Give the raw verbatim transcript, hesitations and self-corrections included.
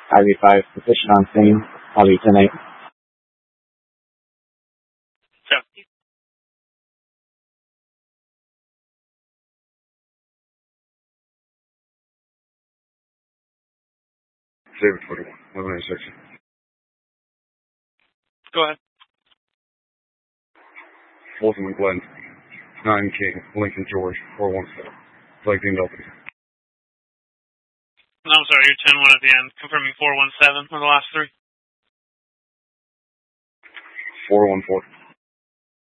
I V five, position on scene. I'll be ten eight. David twenty-one, eleven eighty-six. Go ahead. Fulton Glen, nine King, Lincoln George, four one seven. Blake Dean Delphi. No, I'm sorry, you're ten one at the end. Confirming four one seven for the last three. four one four.